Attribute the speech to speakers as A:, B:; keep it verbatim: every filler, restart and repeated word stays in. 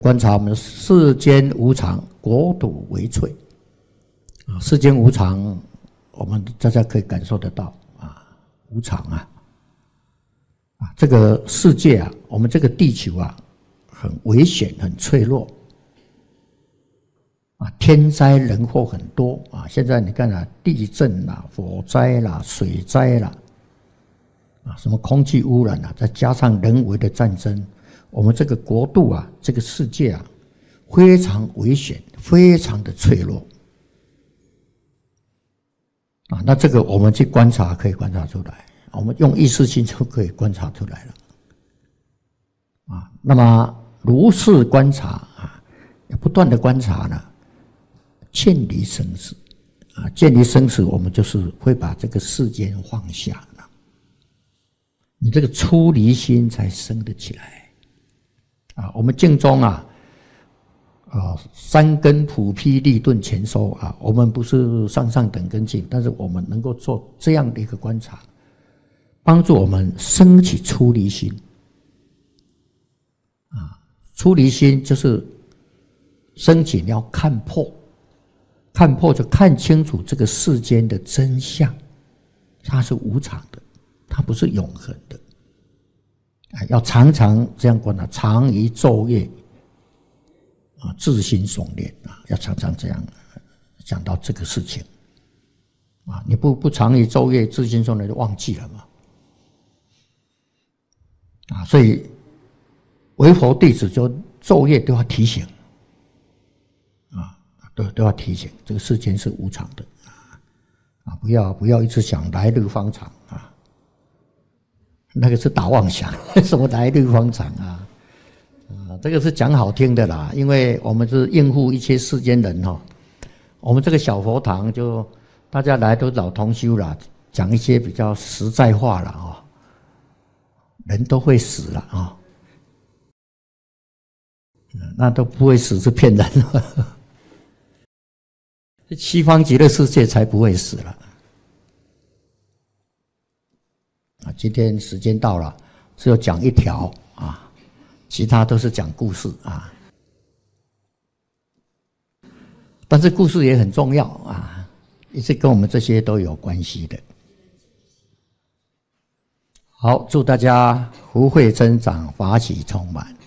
A: 观察我们世间无常，国土为脆。啊，世间无常，我们大家可以感受得到啊，无常啊，啊，这个世界啊，我们这个地球啊，很危险，很脆弱，啊，天灾人祸很多啊。现在你看啊，地震啦、火灾啦、水灾啦，啊，什么空气污染啊，再加上人为的战争。我们这个国度啊，这个世界啊，非常危险，非常的脆弱啊。那这个我们去观察，可以观察出来，我们用意识心就可以观察出来了啊。那么如是观察啊，不断的观察呢，渐离生死啊，渐离生死，我们就是会把这个世间放下了，你这个出离心才生得起来。啊，我们净宗啊，啊，三根普披利钝全收啊，我们不是上上等根净，但是我们能够做这样的一个观察，帮助我们升起出离心。啊，出离心就是升起，你要看破，看破就看清楚这个世间的真相，它是无常的，它不是永恒的。要常常这样观察，常于昼夜啊，自心诵念啊，要常常这样讲到这个事情啊。你不不常于昼夜自心诵念，就忘记了嘛啊。所以为佛弟子就昼夜都要提醒啊，都都要提醒，这个世间是无常的啊，不要不要一直想来日方长啊。那个是打妄想，什么来日方长啊？啊，这个是讲好听的啦，因为我们是应付一切世间人哈。我们这个小佛堂就大家来都老同修啦，讲一些比较实在话了啊。人都会死了啊，那都不会死是骗人的。西方极乐世界才不会死了。啊，今天时间到了，只有讲一条啊，其他都是讲故事啊。但是故事也很重要啊，一直跟我们这些都有关系的。好，祝大家福慧增长，法喜充满。